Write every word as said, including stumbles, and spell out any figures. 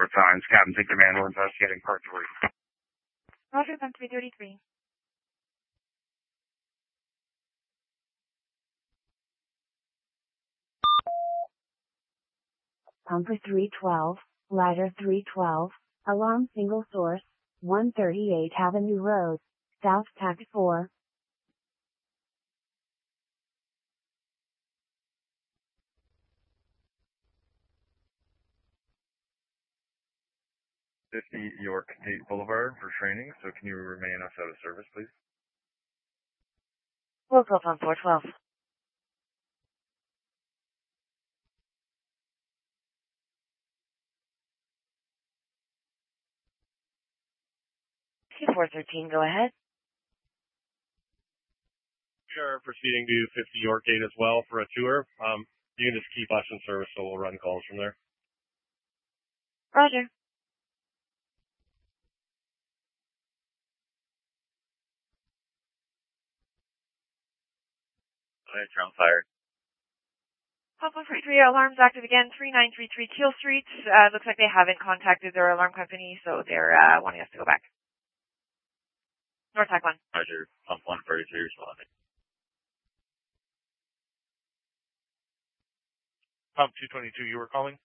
separate times. Captain, take the manual investigating part three. Roger, pump three thirty-three. Pumper three twelve, ladder three twelve, alarm single source, one thirty-eight Avenue Road, South Tac four. fifty York Gate Boulevard for training, so can you remain us out of service, please? Local pump four twelve. T four thirteen, go ahead. We are proceeding to fifty York Gate as well for a tour. Um, you can just keep us in service, so we'll run calls from there. Roger. Alright, you're on fire. Pump one forty-three, alarms active again, three nine three three Keel Street. Uh, looks like they haven't contacted their alarm company, so they're uh, wanting us to go back. North Tac one. Roger, pump one forty-three responding. Pump two twenty-two, you were calling?